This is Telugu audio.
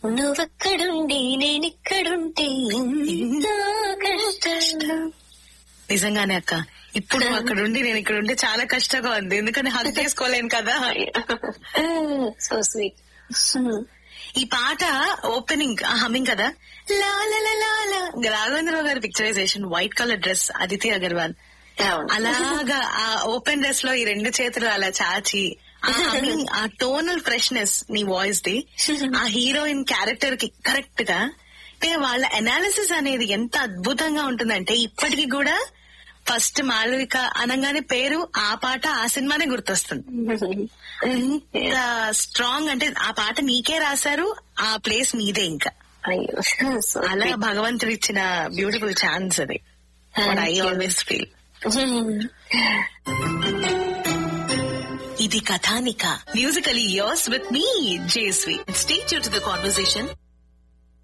నువ్వెక్కడుండి నేనిక్కడుంటే ఎంతో కష్టం. నిజంగానే అక్క, ఇప్పుడు అక్కడ ఉండి నేను ఇక్కడ ఉంటే చాలా కష్టంగా ఉంది, ఎందుకంటే హగ్ చేసుకోలేను కదా. So sweet. ఈ పాట ఓపెనింగ్ హమ్మింగ్ కదా, లా లా లా లా లా, రాఘవేంద్రరావు గారి picturisation, white colour dress, Aditi Agarwal, అలాగా ఆ ఓపెన్ డ్రెస్ లో ఈ రెండు చేతులు అలా చాచి, ఆ టోనల్ ఫ్రెష్నెస్ నీ వాయిస్ ది, ఆ హీరోయిన్ క్యారెక్టర్ కి కరెక్ట్ గా, వాళ్ళ అనాలిసిస్ అనేది ఎంత అద్భుతంగా ఉంటుందంటే ఇప్పటికి కూడా ఫస్ట్ మాళవిక అనగానే పేరు, ఆ పాట, ఆ సినిమానే గుర్తొస్తుంది. ఎంత స్ట్రాంగ్ అంటే ఆ పాట నీకే రాశారు, ఆ ప్లేస్ నీదే. ఇంకా అలా భగవంతుడు ఇచ్చిన బ్యూటిఫుల్ ఛాన్స్ అది. I always feel. ఇది కథానిక, musically yours with me, Jayasvi. Stay tuned to the conversation.